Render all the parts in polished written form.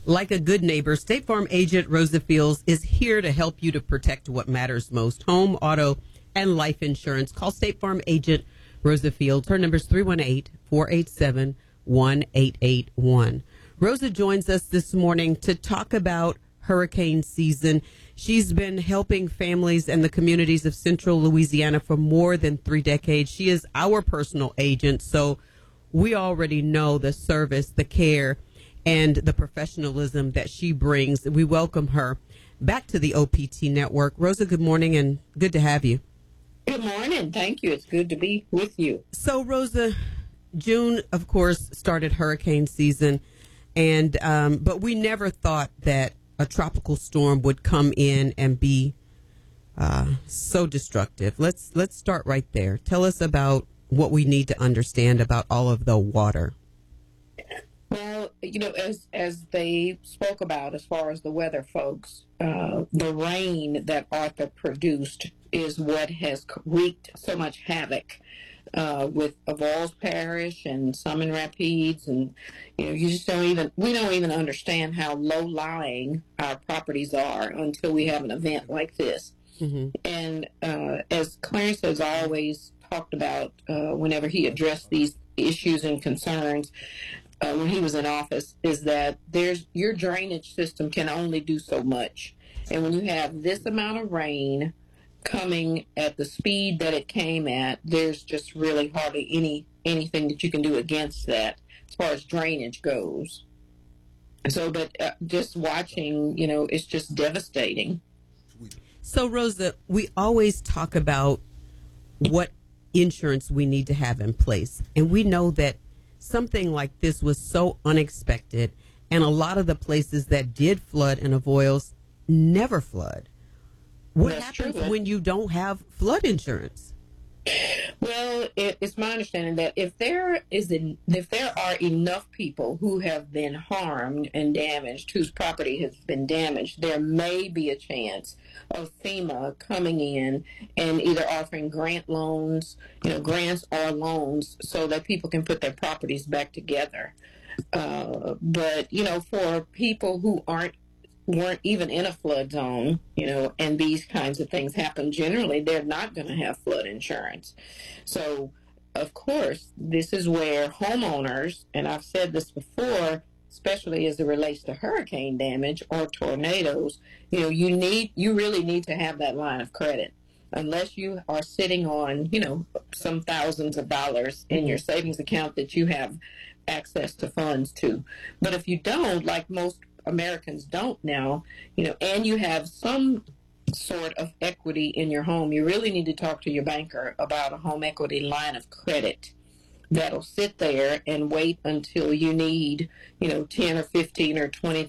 Like a good neighbor, State Farm agent Rosa Fields is here to help you to protect what matters most: home, auto, and life insurance. Call State Farm agent Rosa Fields. Her number is 318-487-1881. Rosa joins us this morning to talk about hurricane season. She's been helping families and the communities of central Louisiana for more than 3 decades. She is our personal agent, so we already know the service, the care, and the professionalism that she brings. We welcome her back to the OPT Network. Rosa, good morning and good to have you. Good morning. Thank you. It's good to be with you. So, Rosa, June, of course, started hurricane season, and but we never thought that a tropical storm would come in and be so destructive. Let's start right there. Tell us about what we need to understand about all of the water. Well, as they spoke about, as far as the weather folks, the rain that Arthur produced is what has wreaked so much havoc with Avoyelles Parish and Summon Rapides, and we don't even understand how low lying our properties are until we have an event like this. Mm-hmm. And as Clarence has always talked about, whenever he addressed these issues and concerns, when he was in office, is that your drainage system can only do so much. And when you have this amount of rain coming at the speed that it came at, there's just really hardly anything that you can do against that as far as drainage goes. So, but just watching, it's just devastating. So, Rosa, we always talk about what insurance we need to have in place. And we know that something like this was so unexpected, and a lot of the places that did flood in Avoyelles never flood. What happens when you don't have flood insurance? Well, it's my understanding that if there are enough people who have been harmed and damaged, whose property has been damaged, there may be a chance of FEMA coming in and either offering grants or loans so that people can put their properties back together. But for people who weren't even in a flood zone, and these kinds of things happen, generally they're not going to have flood insurance. So, of course, this is where homeowners, and I've said this before, especially as it relates to hurricane damage or tornadoes, you really need to have that line of credit. Unless you are sitting on, some thousands of dollars in your savings account that you have access to funds to. But if you don't, like most Americans don't now, and you have some sort of equity in your home, you really need to talk to your banker about a home equity line of credit that'll sit there and wait until you need, $10 or $15 or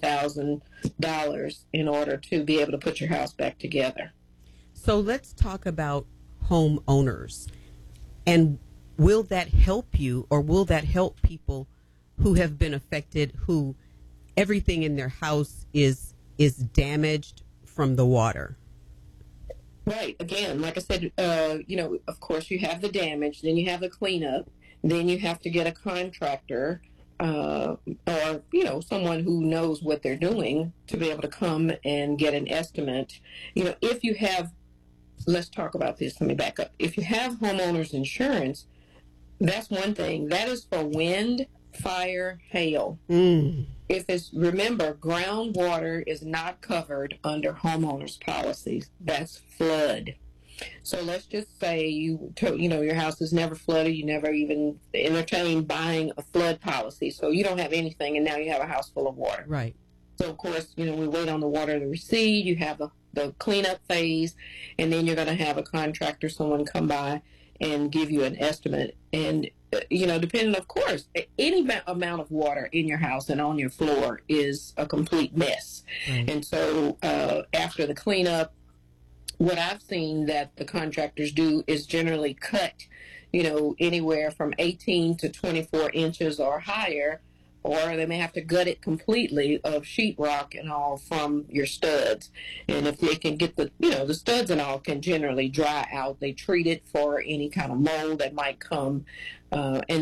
$20,000 in order to be able to put your house back together. So let's talk about homeowners, and will that help you, or will that help people who have been affected, who everything in their house is damaged from the water? Right. Again, like I said, of course you have the damage, then you have the cleanup, then you have to get a contractor or, someone who knows what they're doing to be able to come and get an estimate. If you have, let's talk about this. Let me back up. If you have homeowners insurance, that's one thing. That is for wind, fire, hail. Remember, groundwater is not covered under homeowners policies. That's flood. So let's just say your house is never flooded. You never even entertained buying a flood policy. So you don't have anything, and now you have a house full of water. Right. So of course, we wait on the water to recede. You have the cleanup phase, and then you're going to have a contractor, someone come by and give you an estimate. And depending, of course, any amount of water in your house and on your floor is a complete mess. Mm-hmm. And so after the cleanup, what I've seen that the contractors do is generally cut, anywhere from 18 to 24 inches or higher, or they may have to gut it completely of sheetrock and all from your studs. And if they can get the studs and all can generally dry out, they treat it for any kind of mold that might come. And